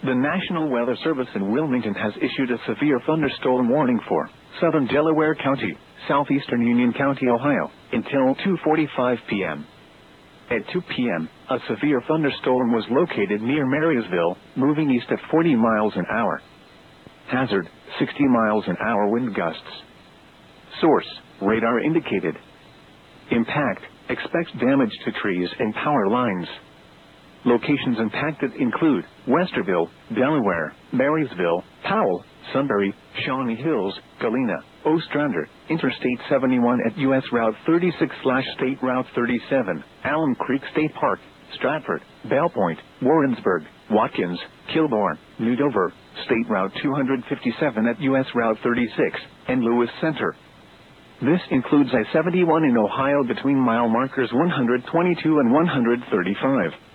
The National Weather Service in Wilmington has issued a severe thunderstorm warning for southern Delaware County, southeastern Union County, Ohio, until 2:45 p.m. At 2 p.m., a severe thunderstorm was located near Marysville, moving east at 40 miles an hour. Hazard, 60 miles an hour wind gusts. Source, radar indicated. Impact, expect damage to trees and power lines. Locations impacted include Westerville, Delaware, Marysville, Powell, Sunbury, Shawnee Hills, Galena, Ostrander, Interstate 71 at US Route 36/State Route 37, Alum Creek State Park, Stratford, Bell Point, Warrensburg, Watkins, Kilbourne, New Dover, State Route 257 at US Route 36, and Lewis Center. This includes I-71 in Ohio between mile markers 122 and 135.